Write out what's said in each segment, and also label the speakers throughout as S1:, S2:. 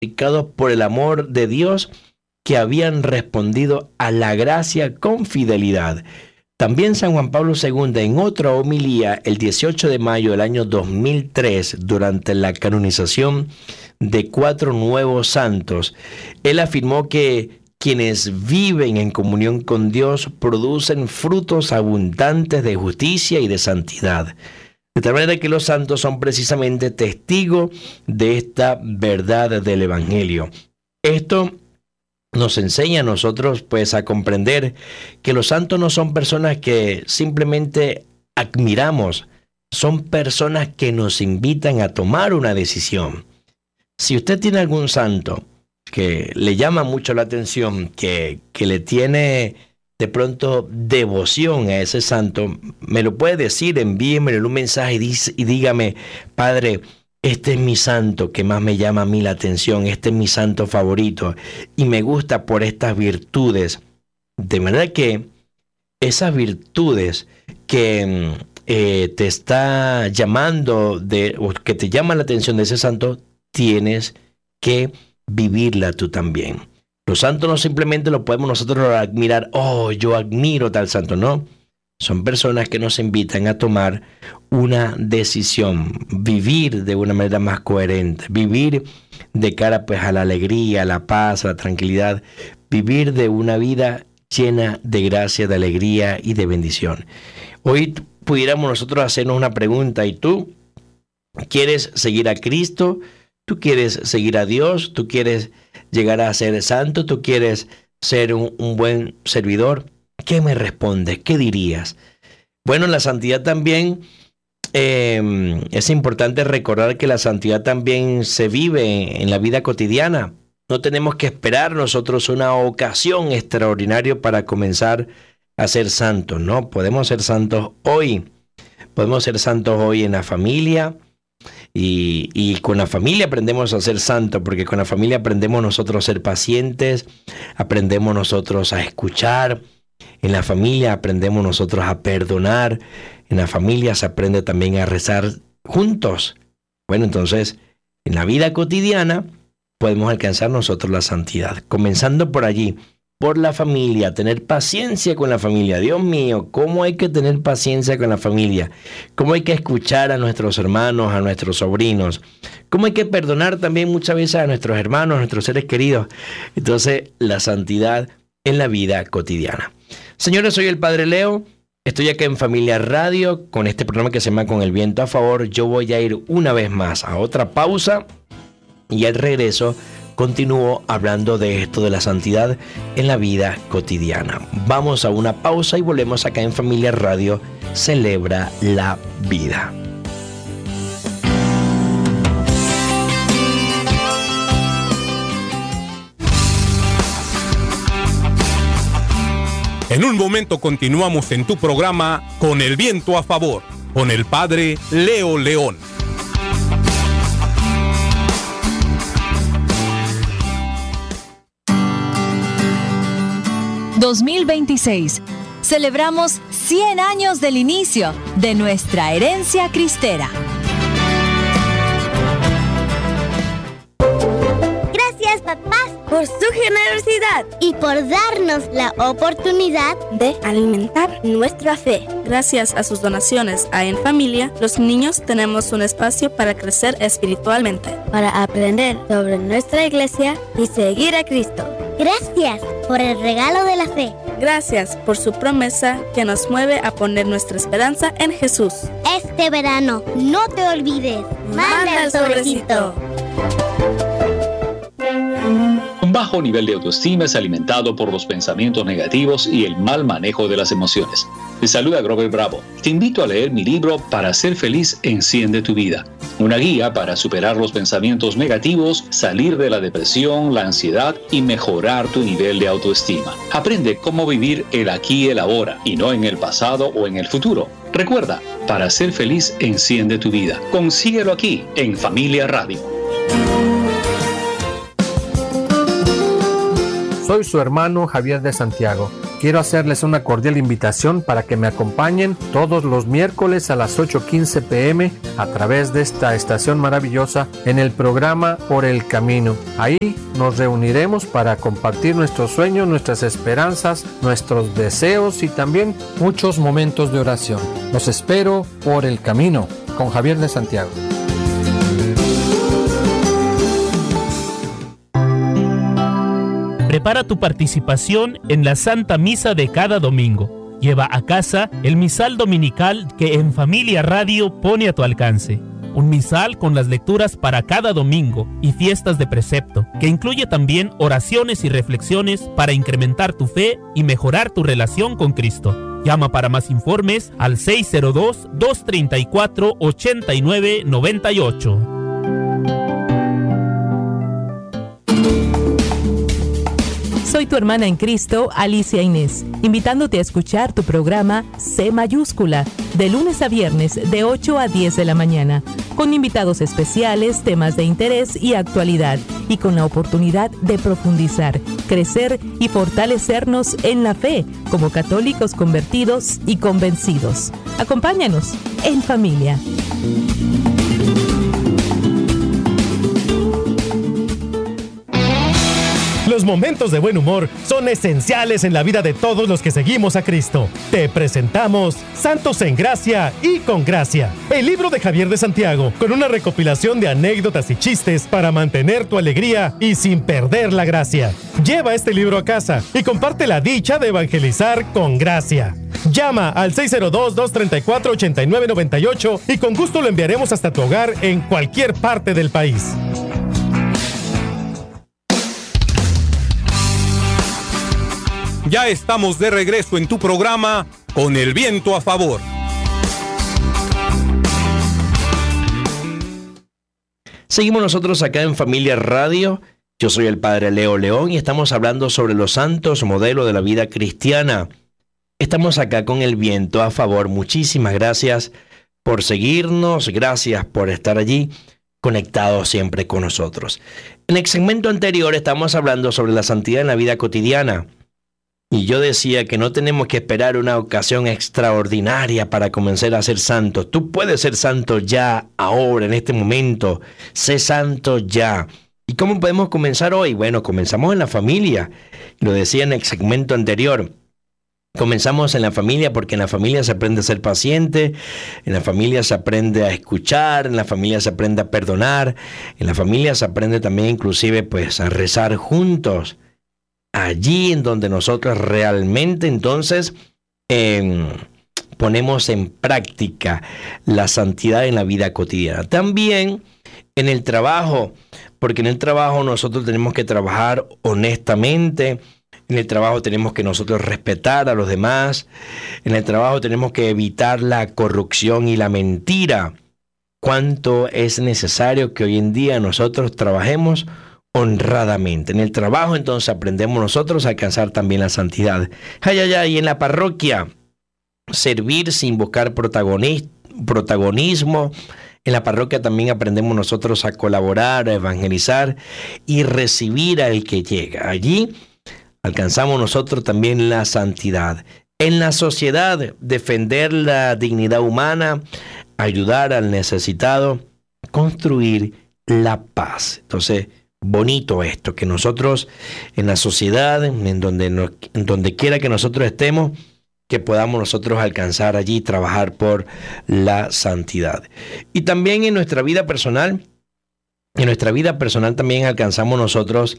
S1: santificados por el amor de Dios, que habían respondido a la gracia con fidelidad. También San Juan Pablo II, en otra homilía, el 18 de mayo del año 2003, durante la canonización de 4 nuevos santos, él afirmó que quienes viven en comunión con Dios producen frutos abundantes de justicia y de santidad. De tal manera que los santos son precisamente testigos de esta verdad del Evangelio. Esto nos enseña a nosotros pues a comprender que los santos no son personas que simplemente admiramos, son personas que nos invitan a tomar una decisión. Si usted tiene algún santo que le llama mucho la atención, que le tiene de pronto devoción a ese santo, me lo puede decir, envíemelo en un mensaje y dígame: Padre, este es mi santo que más me llama a mí la atención, este es mi santo favorito y me gusta por estas virtudes. De manera que esas virtudes que te está llamando, o que te llaman la atención de ese santo, tienes que vivirla tú también. Los santos no simplemente lo podemos nosotros admirar, oh, yo admiro tal santo, no. Son personas que nos invitan a tomar una decisión, vivir de una manera más coherente, vivir de cara pues a la alegría, a la paz, a la tranquilidad, vivir de una vida llena de gracia, de alegría y de bendición. Hoy pudiéramos nosotros hacernos una pregunta: ¿y tú quieres seguir a Cristo? ¿Tú quieres seguir a Dios? ¿Tú quieres llegar a ser santo? ¿Tú quieres ser un buen servidor? ¿Qué me respondes? ¿Qué dirías? Bueno, la santidad también, es importante recordar que la santidad también se vive en la vida cotidiana. No tenemos que esperar nosotros una ocasión extraordinaria para comenzar a ser santos, ¿no? Podemos ser santos hoy. Podemos ser santos hoy en la familia. Y con la familia aprendemos a ser santos, porque con la familia aprendemos nosotros a ser pacientes, aprendemos nosotros a escuchar, en la familia aprendemos nosotros a perdonar, en la familia se aprende también a rezar juntos. Bueno, entonces, en la vida cotidiana podemos alcanzar nosotros la santidad, comenzando por allí, por la familia, tener paciencia con la familia. Dios mío, ¿cómo hay que tener paciencia con la familia? ¿Cómo hay que escuchar a nuestros hermanos, a nuestros sobrinos? ¿Cómo hay que perdonar también muchas veces a nuestros hermanos, a nuestros seres queridos? Entonces, la santidad en la vida cotidiana. Señores, soy el Padre Leo. Estoy acá en Familia Radio con este programa que se llama Con el Viento a Favor. Yo voy a ir una vez más a otra pausa y al regreso continúo hablando de esto de la santidad en la vida cotidiana. Vamos a una pausa y volvemos acá en Familia Radio. Celebra la vida.
S2: En un momento continuamos en tu programa Con el Viento a Favor, con el Padre Leo León.
S3: ...2026... celebramos 100 años del inicio de nuestra herencia cristera.
S4: Gracias, papás, por su generosidad y por darnos la oportunidad de alimentar nuestra fe.
S5: Gracias a sus donaciones a En Familia, los niños tenemos un espacio para crecer espiritualmente,
S4: para aprender sobre nuestra iglesia y seguir a Cristo. Gracias por el regalo de la fe.
S5: Gracias por su promesa que nos mueve a poner nuestra esperanza en Jesús.
S4: Este verano, no te olvides. Manda el sobrecito.
S6: Un bajo nivel de autoestima es alimentado por los pensamientos negativos y el mal manejo de las emociones. Te saluda Grover Bravo. Te invito a leer mi libro Para ser feliz, enciende tu vida. Una guía para superar los pensamientos negativos, salir de la depresión, la ansiedad y mejorar tu nivel de autoestima. Aprende cómo vivir el aquí y el ahora y no en el pasado o en el futuro. Recuerda, Para ser feliz, enciende tu vida. Consíguelo aquí en Familia Radio.
S7: Soy su hermano Javier de Santiago quiero hacerles una cordial invitación para que me acompañen todos los miércoles a las 8:15 p.m. a través de esta estación maravillosa en el programa Por el Camino. Ahí nos reuniremos para compartir nuestros sueños, nuestras esperanzas, nuestros deseos y también muchos momentos de oración. Los espero por el camino con Javier de Santiago.
S8: Prepara tu participación en la Santa Misa de cada domingo. Lleva a casa el misal dominical que En Familia Radio pone a tu alcance. Un misal con las lecturas para cada domingo y fiestas de precepto, que incluye también oraciones y reflexiones para incrementar tu fe y mejorar tu relación con Cristo. Llama para más informes al 602-234-8998.
S9: Soy tu hermana en Cristo, Alicia Inés, invitándote a escuchar tu programa C mayúscula, de lunes a viernes de 8 a 10 de la mañana, con invitados especiales, temas de interés y actualidad, y con la oportunidad de profundizar, crecer y fortalecernos en la fe, como católicos convertidos y convencidos. Acompáñanos en familia.
S10: Los momentos de buen humor son esenciales en la vida de todos los que seguimos a Cristo. Te presentamos Santos en Gracia y con Gracia, el libro de Javier de Santiago, con una recopilación de anécdotas y chistes para mantener tu alegría y sin perder la gracia. Lleva este libro a casa y comparte la dicha de evangelizar con gracia. Llama al 602-234-8998 y con gusto lo enviaremos hasta tu hogar en cualquier parte del país.
S2: Ya estamos de regreso en tu programa Con el Viento a Favor.
S1: Seguimos nosotros acá en Familia Radio. Yo soy el Padre Leo León y estamos hablando sobre los santos modelos de la vida cristiana. Estamos acá con el viento a favor. Muchísimas gracias por seguirnos, gracias por estar allí conectados siempre con nosotros. En el segmento anterior estamos hablando sobre la santidad en la vida cotidiana. Y yo decía que no tenemos que esperar una ocasión extraordinaria para comenzar a ser santos. Tú puedes ser santo ya, ahora, en este momento. Sé santo ya. ¿Y cómo podemos comenzar hoy? Bueno, comenzamos en la familia. Lo decía en el segmento anterior. Comenzamos en la familia porque en la familia se aprende a ser paciente, en la familia se aprende a escuchar, en la familia se aprende a perdonar, en la familia se aprende también inclusive pues a rezar juntos. Allí en donde nosotros realmente entonces ponemos en práctica la santidad en la vida cotidiana. También en el trabajo, porque en el trabajo nosotros tenemos que trabajar honestamente, en el trabajo tenemos que nosotros respetar a los demás, en el trabajo tenemos que evitar la corrupción y la mentira. ¿Cuánto es necesario que hoy en día nosotros trabajemos honradamente? En el trabajo entonces aprendemos nosotros a alcanzar también la santidad. Y en la parroquia, servir sin buscar protagonismo. En la parroquia también aprendemos nosotros a colaborar, a evangelizar y recibir al que llega. Allí alcanzamos nosotros también la santidad. En la sociedad, defender la dignidad humana, ayudar al necesitado, construir la paz. Entonces, bonito esto, que nosotros en la sociedad, en donde quiera que nosotros estemos, que podamos nosotros alcanzar allí, trabajar por la santidad. Y también en nuestra vida personal también alcanzamos nosotros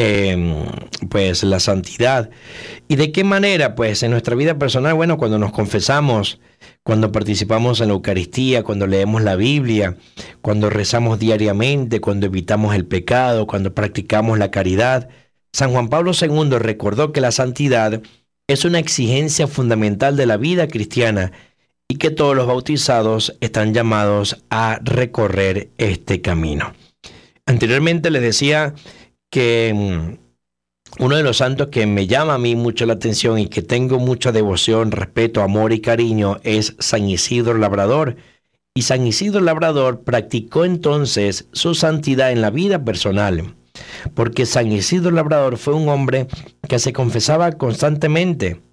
S1: pues la santidad. ¿Y de qué manera? Pues en nuestra vida personal, bueno, cuando nos confesamos, cuando participamos en la Eucaristía, cuando leemos la Biblia, cuando rezamos diariamente, cuando evitamos el pecado, cuando practicamos la caridad. San Juan Pablo II recordó que la santidad es una exigencia fundamental de la vida cristiana y que todos los bautizados están llamados a recorrer este camino. Anteriormente les decía que uno de los santos que me llama a mí mucho la atención y que tengo mucha devoción, respeto, amor y cariño es San Isidro Labrador. Y San Isidro Labrador practicó entonces su santidad en la vida personal, porque San Isidro Labrador fue un hombre que se confesaba constantemente.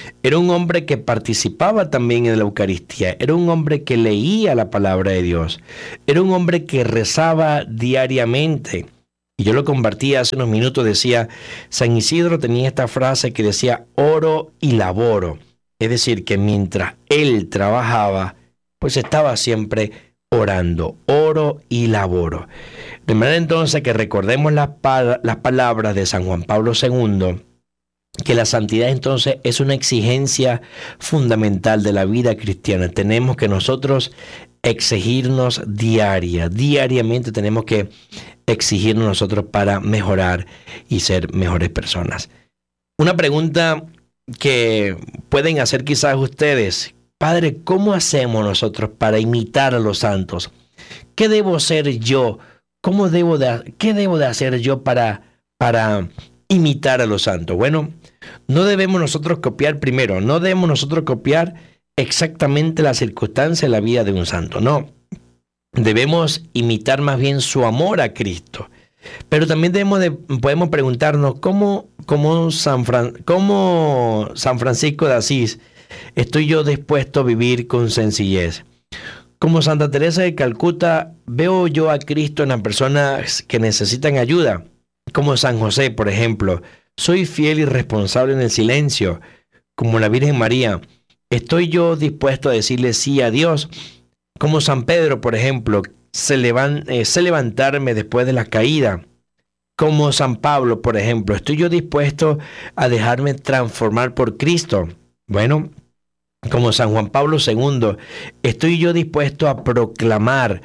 S1: Era un hombre que participaba también en la Eucaristía. Era un hombre que leía la palabra de Dios. Era un hombre que rezaba diariamente. Y yo lo compartí hace unos minutos. Decía, San Isidro tenía esta frase que decía, oro y laboro. Es decir, que mientras él trabajaba, pues estaba siempre orando, oro y laboro. De manera entonces que recordemos las palabras de San Juan Pablo II, que la santidad entonces es una exigencia fundamental de la vida cristiana. Tenemos que nosotros exigirnos diariamente tenemos que exigirnos nosotros para mejorar y ser mejores personas. Una pregunta que pueden hacer quizás ustedes: Padre, ¿cómo hacemos nosotros para imitar a los santos? ¿Qué debo ser yo? ¿Qué debo de hacer yo para imitar a los santos? Bueno, no debemos nosotros copiar primero, no debemos nosotros copiar exactamente la circunstancia de la vida de un santo, no. Debemos imitar más bien su amor a Cristo. Pero también podemos preguntarnos cómo San Francisco de Asís estoy yo dispuesto a vivir con sencillez. Como Santa Teresa de Calcuta, veo yo a Cristo en las personas que necesitan ayuda. Como San José, por ejemplo, soy fiel y responsable en el silencio. Como la Virgen María, estoy yo dispuesto a decirle sí a Dios. Como San Pedro, por ejemplo, sé levantarme después de la caída. Como San Pablo, por ejemplo, estoy yo dispuesto a dejarme transformar por Cristo. Bueno, como San Juan Pablo II, estoy yo dispuesto a proclamar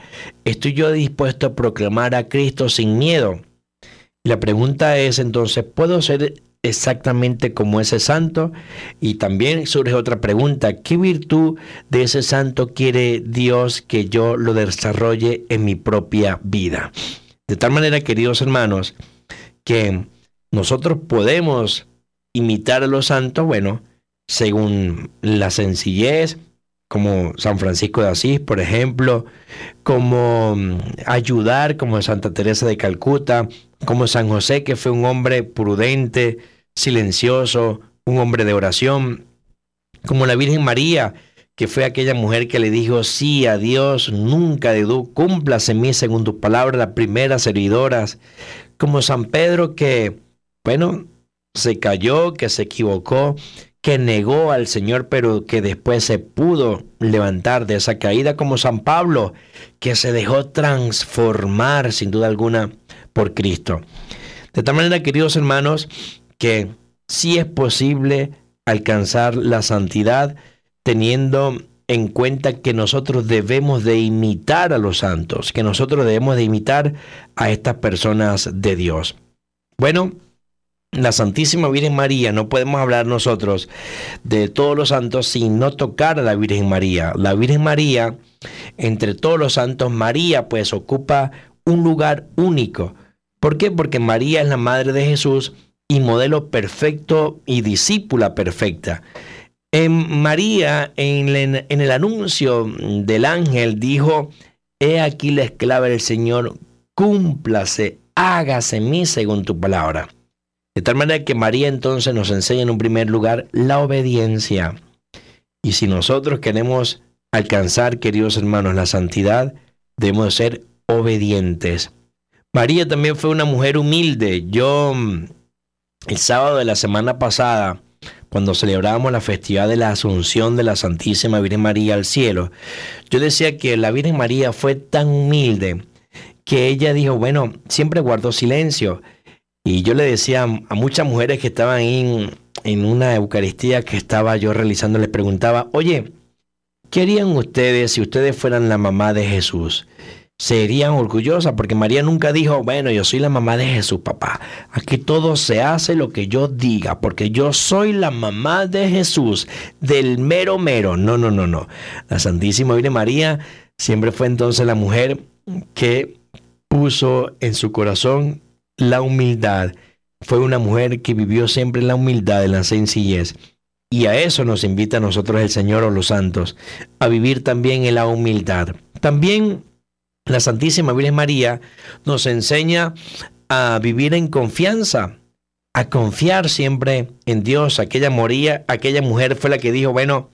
S1: a Cristo sin miedo. La pregunta es entonces, ¿puedo ser exactamente como ese santo? Y también surge otra pregunta: ¿qué virtud de ese santo quiere Dios que yo lo desarrolle en mi propia vida? De tal manera, queridos hermanos, que nosotros podemos imitar a los santos, bueno, según la sencillez, como San Francisco de Asís, por ejemplo, como ayudar, como Santa Teresa de Calcuta, como San José, que fue un hombre prudente, silencioso, un hombre de oración, como la Virgen María, que fue aquella mujer que le dijo sí a Dios, nunca dudó, cúmplase en mí según tu palabra, las primeras servidoras, como San Pedro, que, bueno, se cayó, que se equivocó, que negó al Señor, pero que después se pudo levantar de esa caída, como San Pablo, que se dejó transformar sin duda alguna por Cristo. De tal manera, queridos hermanos, que sí es posible alcanzar la santidad teniendo en cuenta que nosotros debemos de imitar a los santos, que nosotros debemos de imitar a estas personas de Dios. Bueno, la Santísima Virgen María, no podemos hablar nosotros de todos los santos sin no tocar a la Virgen María. La Virgen María, entre todos los santos, María pues ocupa un lugar único. ¿Por qué? Porque María es la madre de Jesús y modelo perfecto y discípula perfecta. María, en el anuncio del ángel, dijo: he aquí la esclava del Señor, cúmplase, hágase en mí según tu palabra. De tal manera que María entonces nos enseña en un primer lugar la obediencia. Y si nosotros queremos alcanzar, queridos hermanos, la santidad, debemos ser obedientes. María también fue una mujer humilde. Yo, el sábado de la semana pasada, cuando celebrábamos la festividad de la Asunción de la Santísima Virgen María al cielo, yo decía que la Virgen María fue tan humilde que ella dijo, bueno, siempre guardó silencio. Y yo le decía a muchas mujeres que estaban ahí en una Eucaristía que estaba yo realizando, les preguntaba, oye, ¿qué harían ustedes si ustedes fueran la mamá de Jesús? ¿Serían orgullosas? Porque María nunca dijo, bueno, yo soy la mamá de Jesús, papá. Aquí todo se hace lo que yo diga, porque yo soy la mamá de Jesús, del mero mero. No. La Santísima Virgen María siempre fue entonces la mujer que puso en su corazón la humildad. Fue una mujer que vivió siempre en la humildad, en la sencillez. Y a eso nos invita a nosotros el Señor o los santos, a vivir también en la humildad. También la Santísima Virgen María nos enseña a vivir en confianza. a confiar siempre en Dios. Aquella mujer fue la que dijo,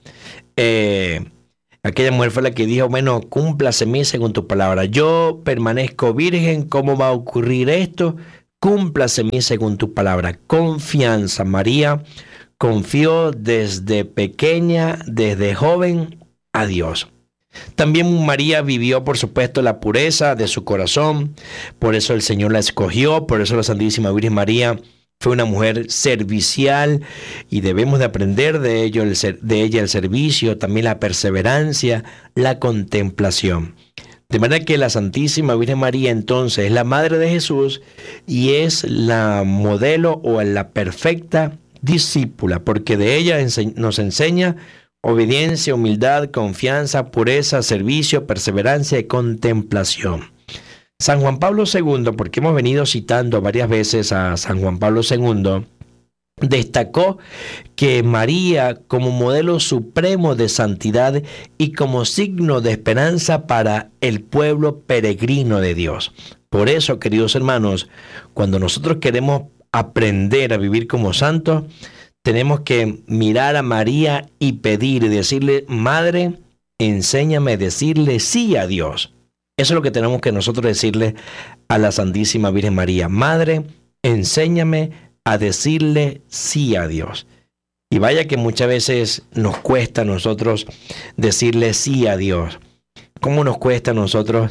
S1: cúmplase según tu palabra. Yo permanezco virgen, ¿cómo va a ocurrir esto? Cúmplase según tu palabra. Confianza. María confió desde pequeña, desde joven, a Dios. También María vivió, por supuesto, la pureza de su corazón. Por eso el Señor la escogió. Por eso la Santísima Virgen María fue una mujer servicial y debemos de aprender de ella el servicio, también la perseverancia, la contemplación. De manera que la Santísima Virgen María entonces es la Madre de Jesús y es la modelo o la perfecta discípula, porque de ella nos enseña obediencia, humildad, confianza, pureza, servicio, perseverancia y contemplación. San Juan Pablo II, porque hemos venido citando varias veces a San Juan Pablo II, destacó que María como modelo supremo de santidad y como signo de esperanza para el pueblo peregrino de Dios. Por eso, queridos hermanos, cuando nosotros queremos aprender a vivir como santos, tenemos que mirar a María y pedir y decirle, Madre, enséñame a decirle sí a Dios. Eso es lo que tenemos que nosotros decirle a la Santísima Virgen María. Madre, enséñame a decirle sí a Dios. Y vaya que muchas veces nos cuesta a nosotros decirle sí a Dios. ¿Cómo nos cuesta a nosotros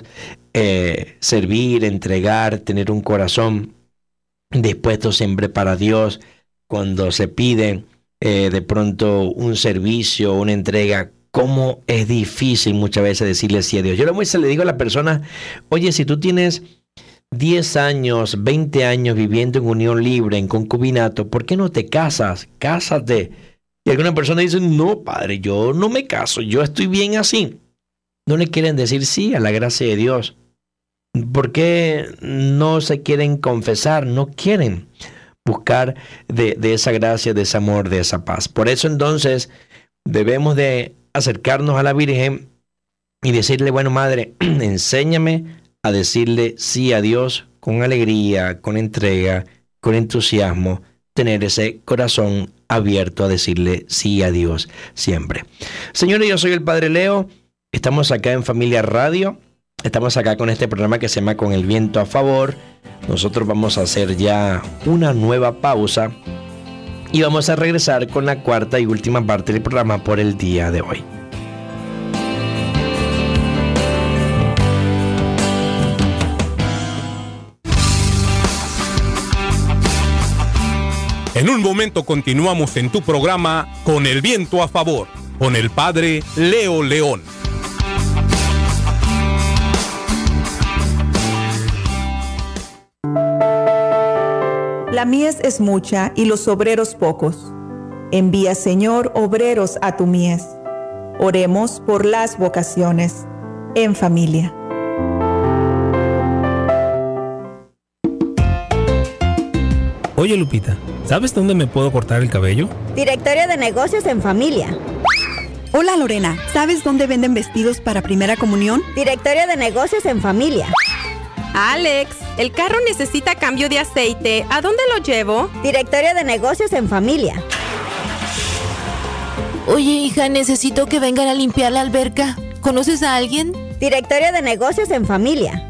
S1: servir, entregar, tener un corazón dispuesto siempre para Dios cuando se pide de pronto un servicio, una entrega? ¿Cómo es difícil muchas veces decirle sí a Dios? Yo le digo a la persona, oye, si tú tienes 10 años, 20 años viviendo en unión libre, en concubinato, ¿por qué no te casas? Cásate. Y alguna persona dice, no, padre, yo no me caso, yo estoy bien así. No le quieren decir sí a la gracia de Dios. ¿Por qué no se quieren confesar? No quieren buscar de esa gracia, de ese amor, de esa paz. Por eso entonces debemos de acercarnos a la Virgen y decirle, bueno, Madre, enséñame a decirle sí a Dios con alegría, con entrega, con entusiasmo, tener ese corazón abierto a decirle sí a Dios siempre. Señores, yo soy el Padre Leo, estamos acá en Familia Radio, estamos acá con este programa que se llama Con el Viento a Favor. Nosotros vamos a hacer ya una nueva pausa y vamos a regresar con la cuarta y última parte del programa por el día de hoy.
S2: En un momento continuamos en tu programa Con el Viento a Favor, con el Padre Leo León.
S11: La mies es mucha y los obreros pocos. Envía, Señor, obreros a tu mies. Oremos por las vocaciones en familia.
S12: Oye, Lupita, ¿sabes dónde me puedo cortar el cabello?
S13: Directorio de Negocios en Familia.
S14: Hola, Lorena, ¿sabes dónde venden vestidos para primera comunión?
S13: Directorio de Negocios en Familia.
S15: Alex, el carro necesita cambio de aceite. ¿A dónde lo llevo?
S13: Directorio de Negocios en Familia.
S16: Oye, hija, necesito que vengan a limpiar la alberca. ¿Conoces a alguien?
S13: Directorio de Negocios en Familia.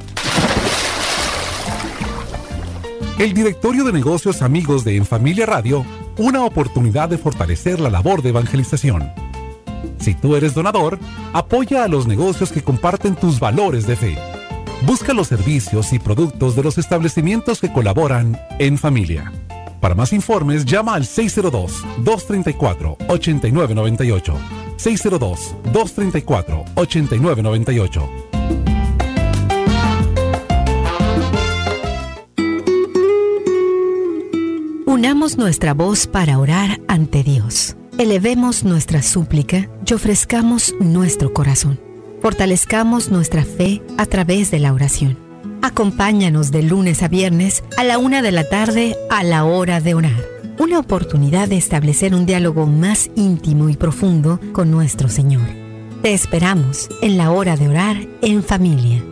S17: El Directorio de Negocios Amigos de En Familia Radio, una oportunidad de fortalecer la labor de evangelización. Si tú eres donador, apoya a los negocios que comparten tus valores de fe. Busca los servicios y productos de los establecimientos que colaboran en familia. Para más informes, llama al 602-234-8998. 602-234-8998.
S18: Unamos nuestra voz para orar ante Dios. Elevemos nuestra súplica y ofrezcamos nuestro corazón. Fortalezcamos nuestra fe a través de la oración. Acompáñanos de lunes a viernes a la 1:00 p.m. a la hora de orar. Una oportunidad de establecer un diálogo más íntimo y profundo con nuestro Señor. Te esperamos en la hora de orar en familia.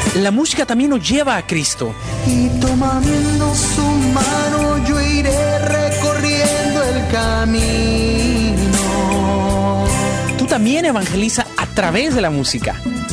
S19: La música también nos lleva a Cristo.
S20: Y tomando su mano yo iré recorriendo el camino.
S19: Tú también evangeliza a través de la música.